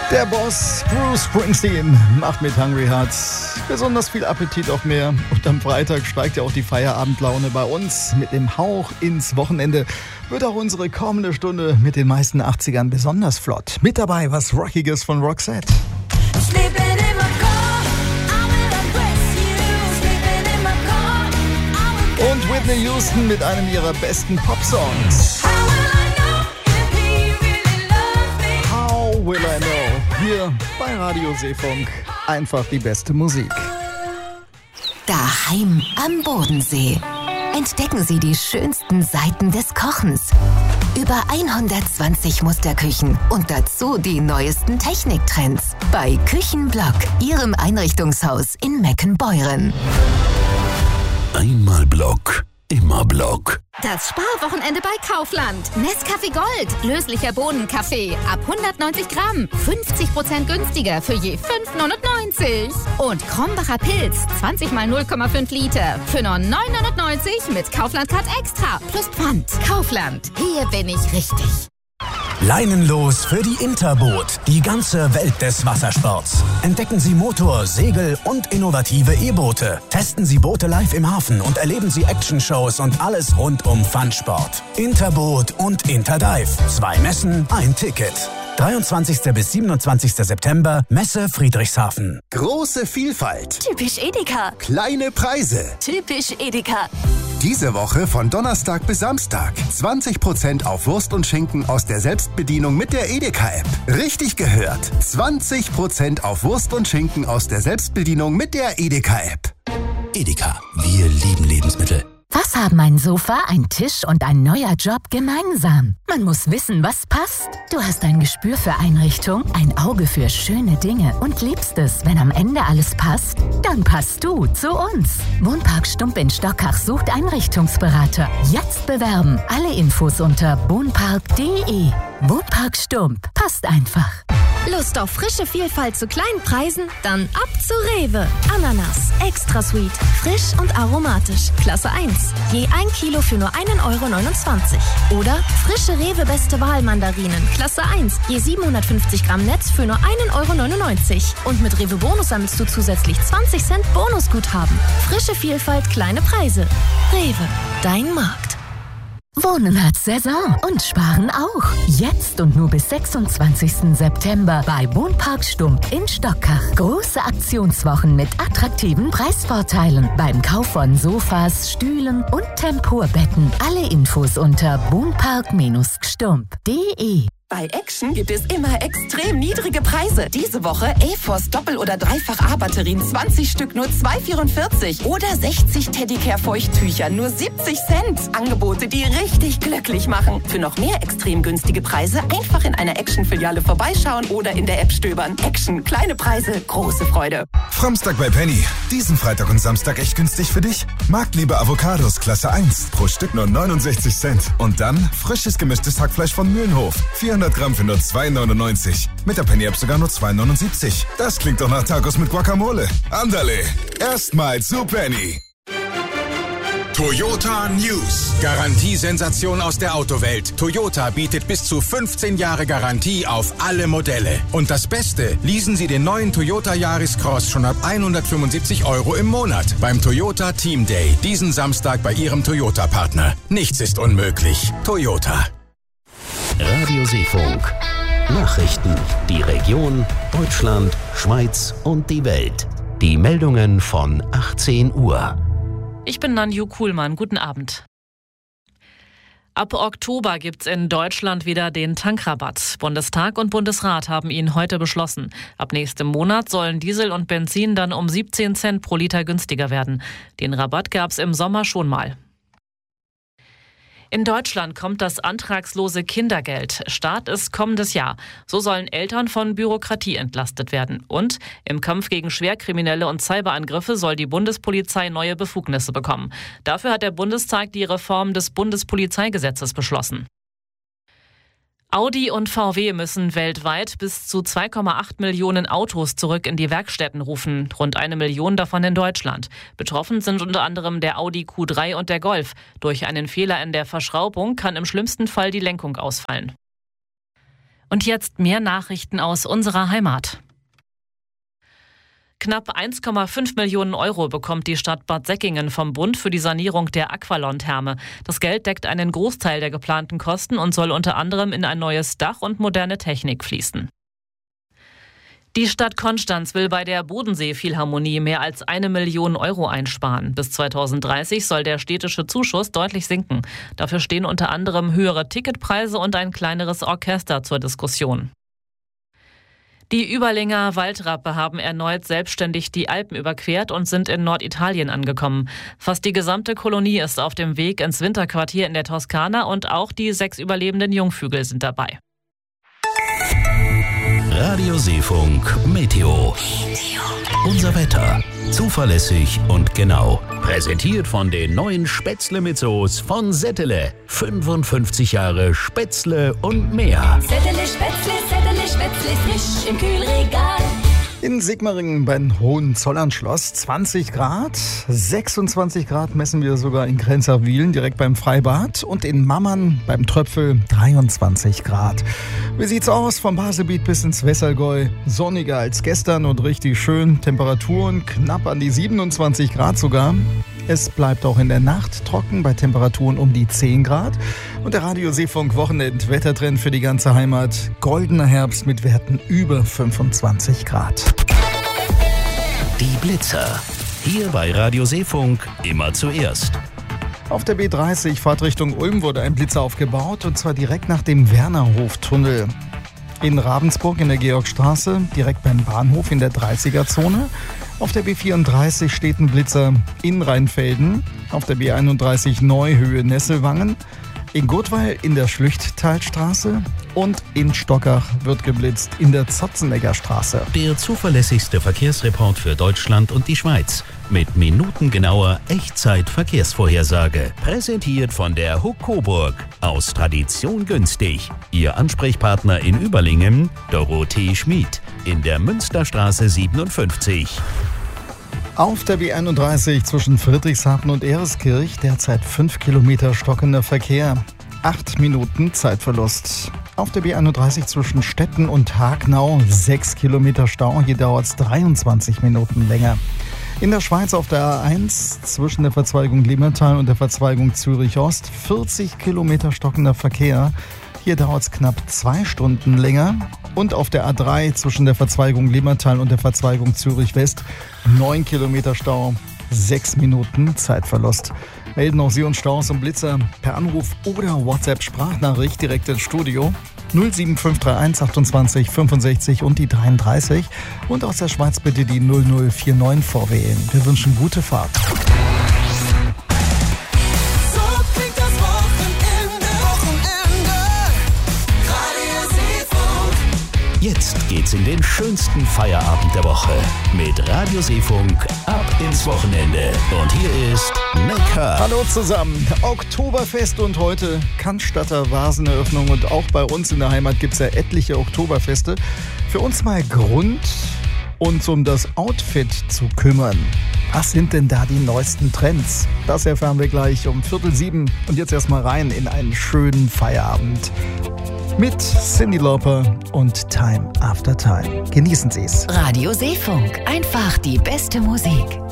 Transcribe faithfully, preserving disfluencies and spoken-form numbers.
Der Boss Bruce Springsteen macht mit Hungry Hearts besonders viel Appetit auf mehr. Und am Freitag steigt ja auch die Feierabendlaune bei uns. Mit dem Hauch ins Wochenende wird auch unsere kommende Stunde mit den meisten achtzigern besonders flott. Mit dabei was Rockiges von Roxette. Und Whitney Houston mit einem ihrer besten Pop-Songs. Will I Know. Hier bei Radio Seefunk. Einfach die beste Musik. Daheim am Bodensee. Entdecken Sie die schönsten Seiten des Kochens. Über hundertzwanzig Musterküchen und dazu die neuesten Techniktrends. Bei Küchenblock, Ihrem Einrichtungshaus in Meckenbeuren. Einmal Block. Immer Block. Das Sparwochenende bei Kaufland. Nescafé Gold. Löslicher Bohnenkaffee. Ab hundertneunzig Gramm. fünfzig Prozent günstiger für je fünf neunundneunzig. Und Krombacher Pilz. zwanzig mal null Komma fünf Liter. Für nur neun neunundneunzig mit Kaufland-Card extra. Plus Pfand. Kaufland. Hier bin ich richtig. Leinenlos für die Interboot, die ganze Welt des Wassersports. Entdecken Sie Motor-, Segel- und innovative E-Boote. Testen Sie Boote live im Hafen und erleben Sie Actionshows und alles rund um Funsport. Interboot und Interdive. Zwei Messen, ein Ticket. dreiundzwanzigster bis siebenundzwanzigster September, Messe Friedrichshafen. Große Vielfalt. Typisch Edeka. Kleine Preise. Typisch Edeka. Diese Woche von Donnerstag bis Samstag. zwanzig Prozent auf Wurst und Schinken aus der Selbstbedienung mit der Edeka-App. Richtig gehört. zwanzig Prozent auf Wurst und Schinken aus der Selbstbedienung mit der Edeka-App. Edeka, wir lieben Lebensmittel. Was haben ein Sofa, ein Tisch und ein neuer Job gemeinsam? Man muss wissen, was passt. Du hast ein Gespür für Einrichtung, ein Auge für schöne Dinge und liebst es, wenn am Ende alles passt? Dann passt du zu uns. Wohnpark Stump in Stockach sucht Einrichtungsberater. Jetzt bewerben. Alle Infos unter wohnpark punkt de. Wohnpark Stump. Passt einfach. Lust auf frische Vielfalt zu kleinen Preisen? Dann ab zu Rewe. Ananas, extra sweet, frisch und aromatisch. Klasse eins. Je ein Kilo für nur ein Euro neunundzwanzig. Oder frische Rewe Beste Wahl Mandarinen. Klasse eins. Je siebenhundertfünfzig Gramm Netz für nur ein Euro neunundneunzig. Und mit Rewe Bonus sammelst du zusätzlich zwanzig Cent Bonusguthaben. Frische Vielfalt, kleine Preise. Rewe, dein Markt. Wohnen hat Saison und Sparen auch. Jetzt und nur bis sechsundzwanzigsten September bei Wohnpark Stump in Stockach. Große Aktionswochen mit attraktiven Preisvorteilen beim Kauf von Sofas, Stühlen und Temporbetten. Alle Infos unter wohnpark Stump punkt de. Bei Action gibt es immer extrem niedrige Preise. Diese Woche A-Force Doppel- oder Dreifach-A-Batterien zwanzig Stück nur zwei vierundvierzig. Oder sechzig Teddicare-Feuchttücher nur siebzig Cent. Angebote, die richtig glücklich machen. Für noch mehr extrem günstige Preise einfach in einer Action-Filiale vorbeischauen oder in der App stöbern. Action, kleine Preise, große Freude. Framstag bei Penny. Diesen Freitag und Samstag echt günstig für dich. Marktliebe Avocados Klasse eins. Pro Stück nur neunundsechzig Cent. Und dann frisches gemischtes Hackfleisch von Mühlenhof. vierhundert Gramm für nur zwei neunundneunzig. Mit der Penny-App sogar nur zwei neunundsiebzig. Das klingt doch nach Tacos mit Guacamole. Andale, erstmal zu Penny. Toyota News. Garantiesensation aus der Autowelt. Toyota bietet bis zu fünfzehn Jahre Garantie auf alle Modelle. Und das Beste, leasen Sie den neuen Toyota Yaris Cross schon ab hundertfünfundsiebzig Euro im Monat beim Toyota Team Day. Diesen Samstag bei Ihrem Toyota-Partner. Nichts ist unmöglich. Toyota. Radio Seefunk. Nachrichten. Die Region, Deutschland, Schweiz und die Welt. Die Meldungen von achtzehn Uhr. Ich bin Nanju Kuhlmann. Guten Abend. Ab Oktober gibt's in Deutschland wieder den Tankrabatt. Bundestag und Bundesrat haben ihn heute beschlossen. Ab nächstem Monat sollen Diesel und Benzin dann um siebzehn Cent pro Liter günstiger werden. Den Rabatt gab's im Sommer schon mal. In Deutschland kommt das antragslose Kindergeld. Start ist kommendes Jahr. So sollen Eltern von Bürokratie entlastet werden. Und im Kampf gegen Schwerkriminelle und Cyberangriffe soll die Bundespolizei neue Befugnisse bekommen. Dafür hat der Bundestag die Reform des Bundespolizeigesetzes beschlossen. Audi und V W müssen weltweit bis zu zwei Komma acht Millionen Autos zurück in die Werkstätten rufen, rund eine Million davon in Deutschland. Betroffen sind unter anderem der Audi Q drei und der Golf. Durch einen Fehler in der Verschraubung kann im schlimmsten Fall die Lenkung ausfallen. Und jetzt mehr Nachrichten aus unserer Heimat. Knapp eins Komma fünf Millionen Euro bekommt die Stadt Bad Säckingen vom Bund für die Sanierung der Aqualon-Therme. Das Geld deckt einen Großteil der geplanten Kosten und soll unter anderem in ein neues Dach und moderne Technik fließen. Die Stadt Konstanz will bei der Bodensee-Philharmonie mehr als eine Million Euro einsparen. Bis zweitausenddreißig soll der städtische Zuschuss deutlich sinken. Dafür stehen unter anderem höhere Ticketpreise und ein kleineres Orchester zur Diskussion. Die Überlinger Waldrappe haben erneut selbstständig die Alpen überquert und sind in Norditalien angekommen. Fast die gesamte Kolonie ist auf dem Weg ins Winterquartier in der Toskana und auch die sechs überlebenden Jungvögel sind dabei. Radio Seefunk Meteo. Unser Wetter. Zuverlässig und genau. Präsentiert von den neuen Spätzle mit Soße von Settele. fünfundfünfzig Jahre Spätzle und mehr. Settele Spätzle, Settele Spätzle, frisch im Kühlregal. In Sigmaringen beim Hohenzollernschloss zwanzig Grad, sechsundzwanzig Grad messen wir sogar in Grenzach-Wielen direkt beim Freibad und in Mammern beim Tröpfel dreiundzwanzig Grad. Wie sieht's aus vom Baselbiet bis ins Wessergäu? Sonniger als gestern und richtig schön. Temperaturen knapp an die siebenundzwanzig Grad sogar. Es bleibt auch in der Nacht trocken bei Temperaturen um die zehn Grad. Und der Radio Seefunk Wochenend-Wettertrend für die ganze Heimat. Goldener Herbst mit Werten über fünfundzwanzig Grad. Die Blitzer. Hier bei Radio Seefunk immer zuerst. Auf der B dreißig Fahrtrichtung Ulm wurde ein Blitzer aufgebaut und zwar direkt nach dem Wernerhof-Tunnel. In Ravensburg in der Georgstraße, direkt beim Bahnhof in der dreißiger-Zone. Auf der B vierunddreißig steht ein Blitzer in Rheinfelden, auf der B einunddreißig Neuhöhe Nesselwangen, in Gurtweil in der Schlüchttalstraße und in Stockach wird geblitzt in der Zotzenegger Straße. Der zuverlässigste Verkehrsreport für Deutschland und die Schweiz mit minutengenauer Echtzeit-Verkehrsvorhersage. Präsentiert von der Huck Coburg. Aus Tradition günstig. Ihr Ansprechpartner in Überlingen, Dorothee Schmid. In der Münsterstraße siebenundfünfzig. Auf der B einunddreißig zwischen Friedrichshafen und Ehreskirch derzeit fünf Kilometer stockender Verkehr. acht Minuten Zeitverlust. Auf der B einunddreißig zwischen Stetten und Hagnau sechs Kilometer Stau. Hier dauert es dreiundzwanzig Minuten länger. In der Schweiz auf der A eins zwischen der Verzweigung Limmertal und der Verzweigung Zürich-Ost vierzig Kilometer stockender Verkehr. Hier dauert es knapp zwei Stunden länger. Und auf der A drei zwischen der Verzweigung Limmertal und der Verzweigung Zürich-West neun Kilometer Stau, sechs Minuten Zeitverlust. Melden auch Sie uns Staus und Blitzer per Anruf oder WhatsApp-Sprachnachricht direkt ins Studio. null sieben fünf drei eins achtundzwanzig fünfundsechzig und die dreiunddreißig. Und aus der Schweiz bitte die null null vier neun vorwählen. Wir wünschen gute Fahrt. Jetzt geht's in den schönsten Feierabend der Woche mit Radio Seefunk ab ins Wochenende. Und hier ist Make-up. Hallo zusammen. Oktoberfest und heute Cannstatter Vaseneröffnung und auch bei uns in der Heimat gibt's ja etliche Oktoberfeste. Für uns mal Grund, uns um das Outfit zu kümmern. Was sind denn da die neuesten Trends? Das erfahren wir gleich um Viertel sieben. Und jetzt erstmal rein in einen schönen Feierabend. Mit Cyndi Lauper und Time After Time. Genießen Sie es. Radio Seefunk. Einfach die beste Musik.